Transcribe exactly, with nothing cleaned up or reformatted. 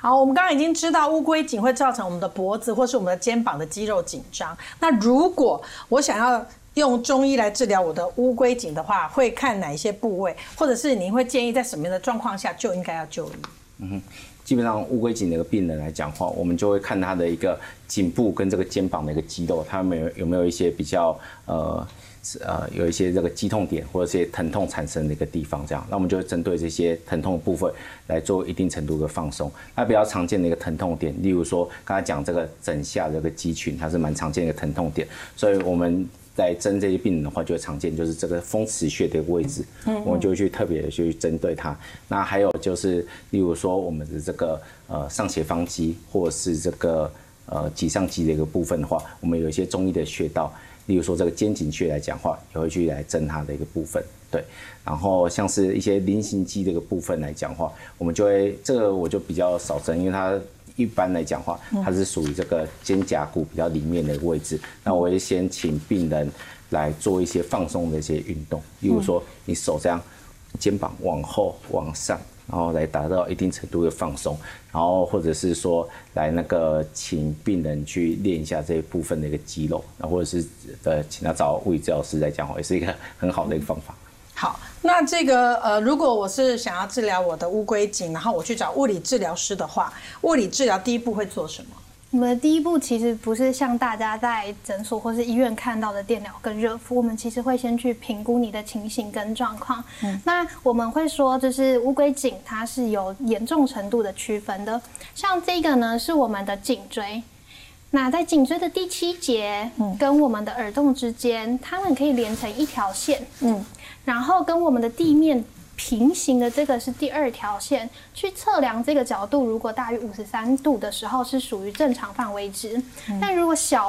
好，我们刚刚已经知道乌龟颈会造成我们的脖子或是我们的肩膀的肌肉紧张。那如果我想要用中医来治疗我的乌龟颈的话，会看哪一些部位，或者是您会建议在什么样的状况下就应该要就医？ 嗯哼，基本上乌龟颈的一个病人来讲话，我们就会看他的一个颈部跟这个肩膀的一个肌肉，他有没有有没有一些比较呃。呃，有一些这个肌痛点或者一些疼痛产生的一个地方，这样，那我们就会针对这些疼痛的部分来做一定程度的放松。那比较常见的一个疼痛点，例如说刚才讲这个枕下的这个肌群，它是蛮常见的一个疼痛点，所以我们在针这些病人的话，就会常见就是这个风池穴的一个位置，嗯嗯我们就会去特别的去针对它。那还有就是，例如说我们的这个呃上斜方肌或者是这个呃脊上肌的一个部分的话，我们有一些中医的穴道。例如说这个肩颈穴来讲话，也会去来针它的一个部分，对。然后像是一些菱形肌的一个部分来讲话，我们就会这个我就比较少针，因为它一般来讲话，它是属于这个肩胛骨比较里面的位置。那我会先请病人来做一些放松的一些运动，例如说你手这样，肩膀往后往上。然后来达到一定程度的放松，然后或者是说来那个请病人去练一下这一部分的一个肌肉，然后或者是呃请他找物理治疗师来讲话，也是一个很好的一个方法。 好，那这个呃，如果我是想要治疗我的乌龟颈，然后我去找物理治疗师的话，物理治疗第一步会做什么？ 我们的第一步其实不是像大家在诊所或是医院看到的电疗跟热敷，我们其实会先去评估你的情形跟状况。嗯，那我们会说，就是乌龟颈它是有严重程度的区分的。像这个呢，是我们的颈椎。那在颈椎的第七节，嗯，跟我们的耳洞之间，它们可以连成一条线，嗯，然后跟我们的地面平行的这个是第二条线，去测量这个角度，如果大于五十三度的时候，是属于正常范围值。嗯、但如果小